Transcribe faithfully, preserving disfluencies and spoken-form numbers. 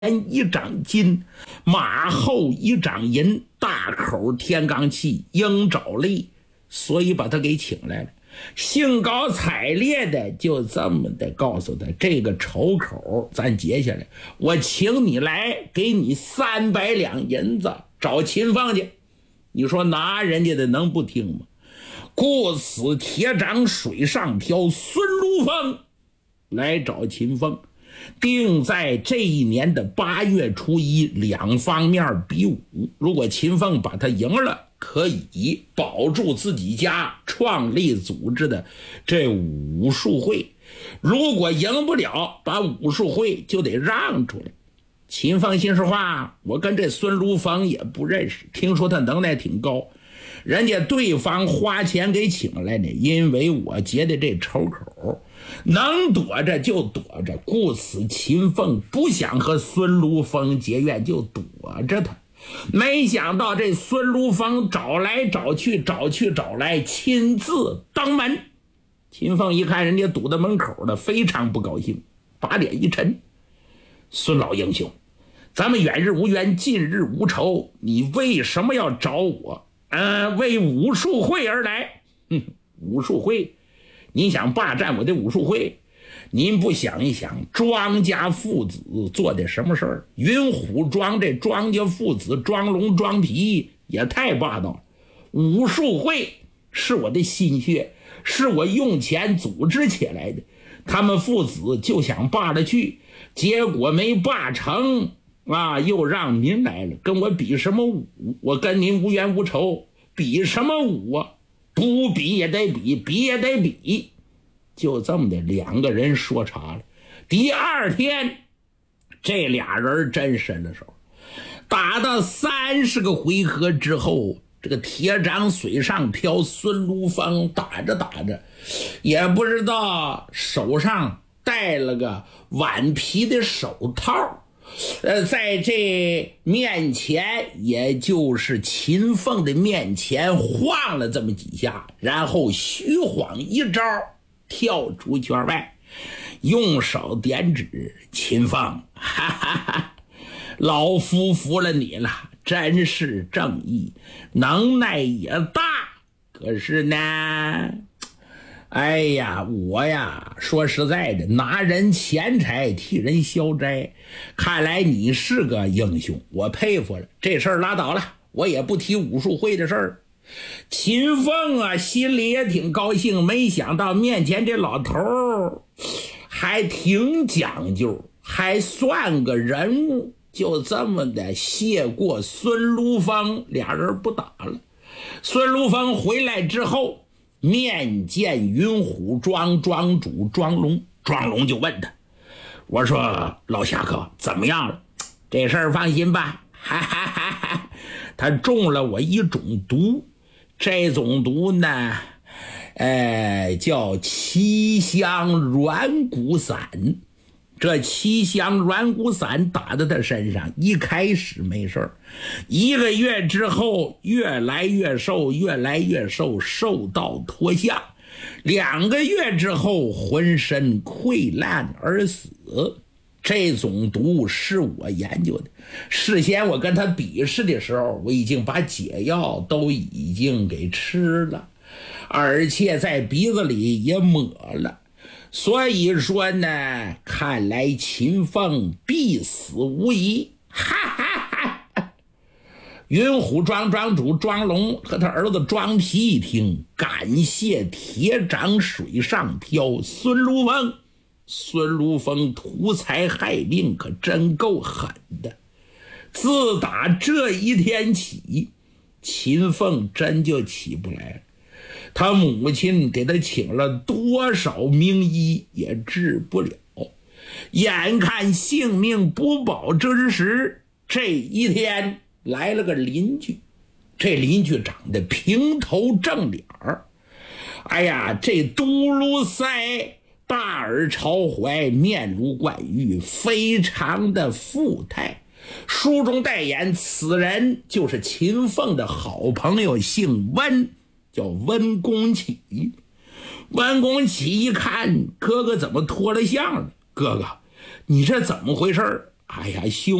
前一掌金，马后一掌银，大口天罡气，鹰爪力，所以把他给请来了。兴高采烈的就这么的告诉他，这个仇口咱结下来，我请你来，给你三百两银子找秦凤去。你说拿人家的能不听吗？故此铁掌水上漂孙如风来找秦凤，定在这一年的八月初一，两方面比武。如果秦凤把他赢了，可以保住自己家创立组织的这武术会；如果赢不了，把武术会就得让出来。秦凤心说话，我跟这孙如风也不认识，听说他能耐挺高，人家对方花钱给请来呢，因为我结的这仇口，能躲着就躲着，故此秦凤不想和孙如风结怨，就躲着他。没想到这孙如风找来找去找去找来，亲自登门。秦凤一看人家堵在门口了，非常不高兴，把脸一沉，孙老英雄，咱们远日无冤，近日无仇，你为什么要找我？呃，为武术会而来。哼，武术会，你想霸占我的武术会？您不想一想，庄家父子做的什么事儿？云虎庄这庄家父子装聋装皮也太霸道了。武术会是我的心血，是我用钱组织起来的，他们父子就想霸了去，结果没霸成啊，又让您来了，跟我比什么武？我跟您无冤无仇，比什么武啊？不比也得比，比也得比。就这么的两个人说茶了。第二天这俩人真伸了手，打到三十个回合之后，这个铁掌水上漂孙如风打着打着，也不知道手上戴了个碗皮的手套，呃，在这面前，也就是秦凤的面前晃了这么几下，然后虚晃一招，跳出圈外，用手点指秦凤，哈哈哈，老夫服了你了，真是正义，能耐也大。可是呢，哎呀，我呀，说实在的，拿人钱财替人消灾，看来你是个英雄，我佩服了。这事儿拉倒了，我也不提武术会的事儿。秦凤啊，心里也挺高兴，没想到面前这老头儿还挺讲究，还算个人物，就这么的谢过孙如风，俩人不打了。孙如风回来之后，面见云虎庄庄主庄龙，庄龙就问他，我说老侠客怎么样了？这事儿放心吧，哈哈哈哈，他中了我一种毒，这种毒呢，呃，叫七香软骨散。这七香软骨散打在他身上，一开始没事儿，一个月之后越来越瘦，越来越瘦，瘦到脱相。两个月之后浑身溃烂而死。这种毒是我研究的，事先我跟他比试的时候，我已经把解药都已经给吃了，而且在鼻子里也抹了。所以说呢，看来秦凤必死无疑，哈哈哈！云虎庄庄主庄龙和他儿子庄皮一听，感谢铁掌水上漂孙如风。孙如风图财害命，可真够狠的。自打这一天起，秦凤真就起不来了。他母亲给他请了多少名医也治不了，眼看性命不保之时，这一天来了个邻居。这邻居长得平头正脸儿，哎呀，这嘟噜腮，大耳朝怀，面如冠玉，非常的富态。书中代言，此人就是秦凤的好朋友，姓温，叫温公启。温公启一看哥哥怎么脱了相了，哥哥你这怎么回事哎呀，兄